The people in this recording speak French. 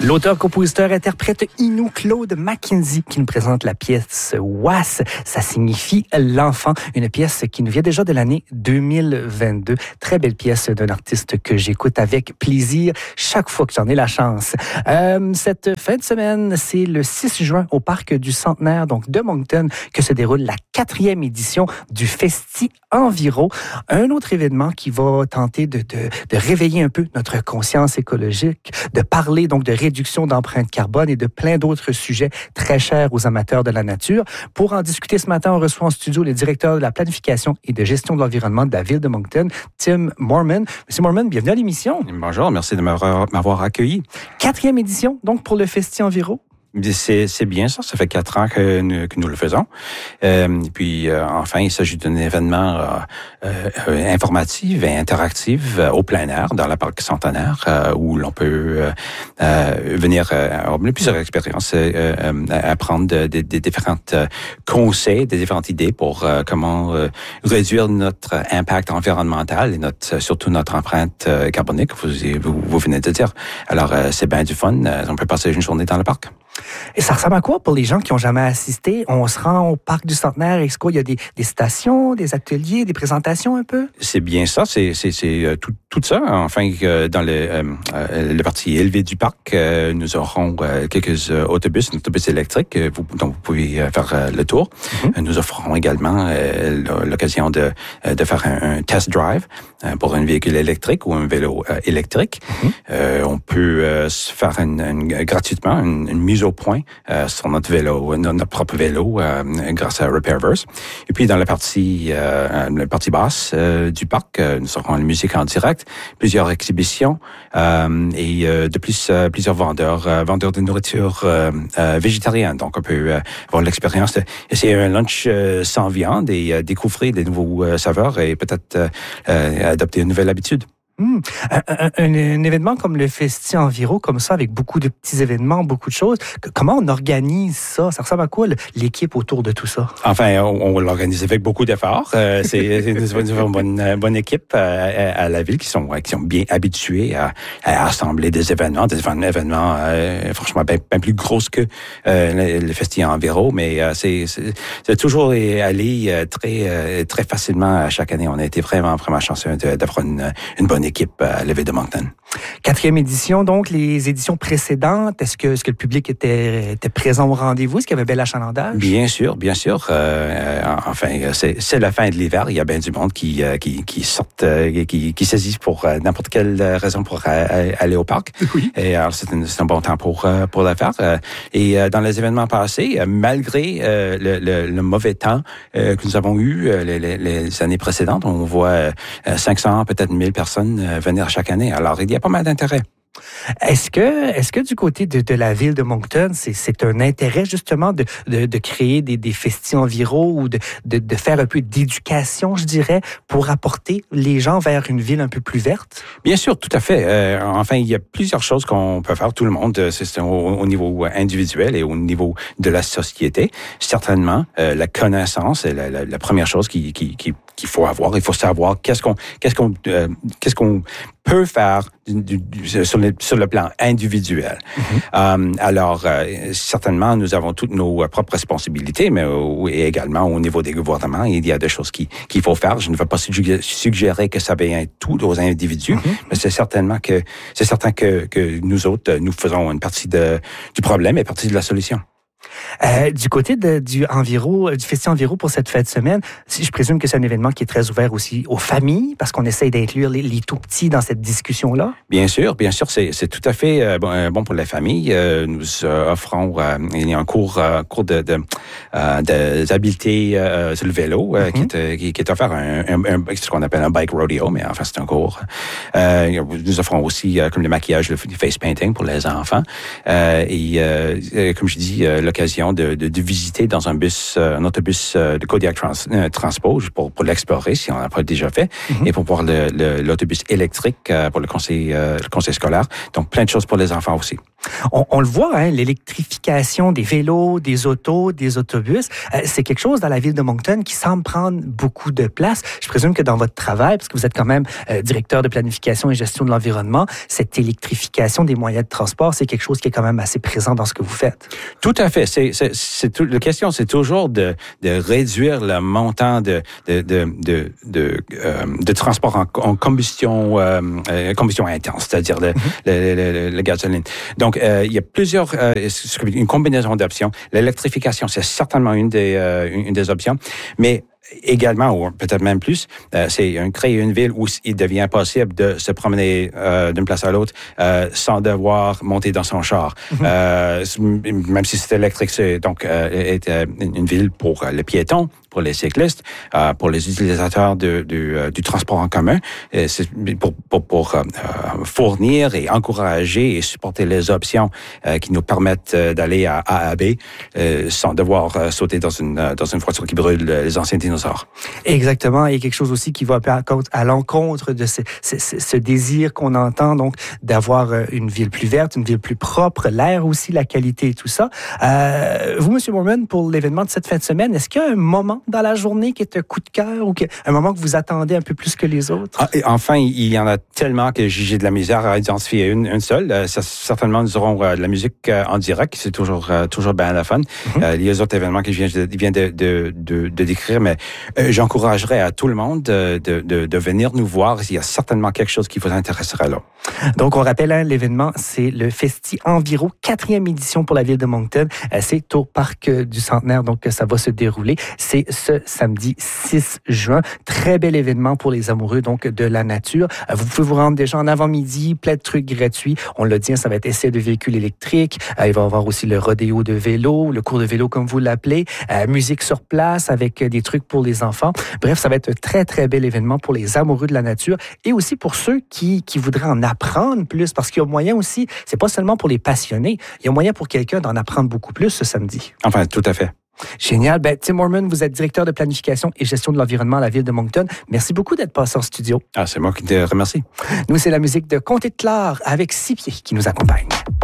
L'auteur, compositeur, interprète Inou Claude Mackenzie qui nous présente la pièce Was. Ça signifie l'enfant. Une pièce qui nous vient déjà de l'année 2022. Très belle pièce d'un artiste que j'écoute avec plaisir chaque fois que j'en ai la chance. Cette fin de semaine, c'est le 6 juin au Parc du Centenaire, donc de Moncton, que se déroule la 4e édition du Festi Enviro. Un autre événement qui va tenter de réveiller un peu notre conscience écologique, de parler donc de réduction d'empreinte carbone et de plein d'autres sujets très chers aux amateurs de la nature. Pour en discuter ce matin, on reçoit en studio le directeur de la planification et de gestion de l'environnement de la ville de Moncton, Tim Moorman. Monsieur Moorman, bienvenue à l'émission. Bonjour, merci de m'avoir accueilli. 4e édition, donc, pour le Festi Enviro. C'est bien ça. Ça fait 4 ans que nous le faisons. Puis, enfin, il s'agit d'un événement informatif et interactif au plein air dans le parc Centenaire où l'on peut venir avoir plusieurs expériences, apprendre des différentes conseils, des différentes idées pour comment réduire notre impact environnemental et surtout notre empreinte carbonique, vous venez de dire. Alors, c'est bien du fun. On peut passer une journée dans le parc. Et ça ressemble à quoi pour les gens qui n'ont jamais assisté? On se rend au Parc du Centenaire, et il y a des stations, des ateliers, des présentations un peu? C'est bien ça, c'est tout ça. Enfin, dans le partie élevée du parc, nous aurons quelques autobus électriques dont vous pouvez faire le tour. Mm-hmm. Nous offrons également l'occasion de faire un test drive pour un véhicule électrique ou un vélo électrique. Mm-hmm. On peut se faire gratuitement une mise au point sur notre vélo, notre propre vélo, grâce à Repairverse. Et puis dans la partie basse du parc, nous aurons la musique en direct, plusieurs exhibitions et de plus plusieurs vendeurs de nourriture végétarienne. Donc on peut avoir l'expérience d'essayer un lunch sans viande et découvrir des nouveaux saveurs et peut-être adopter une nouvelle habitude. Un événement comme le Festi Enviro, comme ça, avec beaucoup de petits événements, beaucoup de choses, comment on organise ça? Ça ressemble à quoi, l'équipe autour de tout ça? Enfin, on l'organise avec beaucoup d'efforts. C'est une bonne équipe à la ville qui sont bien habitués à assembler des événements franchement bien plus grosses que le Festi Enviro, mais c'est toujours allé très facilement chaque année. On a été vraiment chanceux d'avoir une bonne équipe à la ville de Moncton. 4e édition, donc, les éditions précédentes, est-ce que le public était présent au rendez-vous? Est-ce qu'il y avait un bel achalandage? Bien sûr. Enfin, c'est la fin de l'hiver. Il y a bien du monde qui sortent, qui saisissent pour n'importe quelle raison pour aller au parc. Oui. Et alors, c'est un bon temps pour le faire. Et dans les événements passés, malgré le mauvais temps que nous avons eu les années précédentes, on voit 500, peut-être 1000 personnes venir chaque année. Alors, il y a pas mal d'intérêt. Est-ce que du côté de la ville de Moncton, c'est un intérêt justement de créer des festis enviro ou de faire un peu d'éducation, je dirais, pour apporter les gens vers une ville un peu plus verte? Bien sûr, tout à fait. Enfin, il y a plusieurs choses qu'on peut faire, tout le monde, c'est au niveau individuel et au niveau de la société. Certainement, la connaissance est la première chose qu'il faut avoir. Il faut savoir qu'est-ce qu'on peut faire sur le plan individuel. Mm-hmm. Alors, certainement, nous avons toutes nos propres responsabilités, mais également au niveau des gouvernements, il y a des choses qu'il faut faire. Je ne vais pas suggérer que ça vient tout aux individus, mm-hmm. mais c'est certain que nous autres, nous faisons une partie du problème et partie de la solution. Du côté du Festi Enviro pour cette fin de semaine, je présume que c'est un événement qui est très ouvert aussi aux familles, parce qu'on essaye d'inclure les tout-petits dans cette discussion-là. Bien sûr, c'est tout à fait bon pour les familles. Nous offrons il y a un cours d'habileté sur le vélo qui est offert ce qu'on appelle un bike rodeo, mais enfin c'est un cours. Nous offrons aussi comme le maquillage, le face painting pour les enfants et comme je dis, l'occasion de visiter dans un autobus de Kodiak Transpo pour l'explorer si on n'a pas déjà fait, et pour voir l'autobus électrique pour le conseil scolaire. Donc, plein de choses pour les enfants aussi. On le voit, hein, l'électrification des vélos, des autos, des autobus, c'est quelque chose dans la ville de Moncton qui semble prendre beaucoup de place. Je présume que dans votre travail, parce que vous êtes quand même directeur de planification et gestion de l'environnement, cette électrification des moyens de transport, c'est quelque chose qui est quand même assez présent dans ce que vous faites. Tout à fait. La question, c'est toujours de réduire le montant de transport en combustion intense, c'est-à-dire le gasoline. Donc, il y a une combinaison d'options. L'électrification, c'est certainement une des options, mais également, ou peut-être même plus, c'est créer une ville où il devient possible de se promener d'une place à l'autre sans devoir monter dans son char. Même si c'est électrique, c'est donc une ville pour les piétons, pour les cyclistes, pour les utilisateurs du transport en commun. C'est pour fournir et encourager et supporter les options qui nous permettent d'aller à A à B sans devoir sauter dans une voiture qui brûle les anciens dinosaures. Exactement, et quelque chose aussi qui va à l'encontre de ce désir qu'on entend, donc d'avoir une ville plus verte, une ville plus propre, l'air aussi, la qualité et tout ça. Vous, M. Moorman, pour l'événement de cette fin de semaine, est-ce qu'il y a un moment dans la journée qui est un coup de cœur ou un moment que vous attendez un peu plus que les autres? Enfin, il y en a tellement que j'ai de la misère à identifier une seule. Certainement, nous aurons de la musique en direct, c'est toujours bien la fun. Il y a les autres événements que je viens de décrire, mais j'encouragerais à tout le monde de venir nous voir. Il y a certainement quelque chose qui vous intéresserait là. Donc, on rappelle, hein, l'événement, c'est le Festi Enviro, 4e édition pour la ville de Moncton. C'est au Parc du Centenaire, donc ça va se dérouler. C'est ce samedi 6 juin. Très bel événement pour les amoureux donc de la nature. Vous pouvez vous rendre déjà en avant-midi, plein de trucs gratuits. On l'a dit, ça va être essai de véhicules électriques. Il va y avoir aussi le rodéo de vélo, le cours de vélo comme vous l'appelez, musique sur place avec des trucs pour les enfants. Bref, ça va être un très, très bel événement pour les amoureux de la nature et aussi pour ceux qui voudraient en apprendre plus, parce qu'il y a moyen aussi, c'est pas seulement pour les passionnés, il y a moyen pour quelqu'un d'en apprendre beaucoup plus ce samedi. Enfin, tout à fait. Génial. Tim Moorman, vous êtes directeur de planification et gestion de l'environnement à la ville de Moncton. Merci beaucoup d'être passé en studio. C'est moi qui te remercie. Nous, c'est la musique de Comté de Clare avec 6 pieds qui nous accompagne.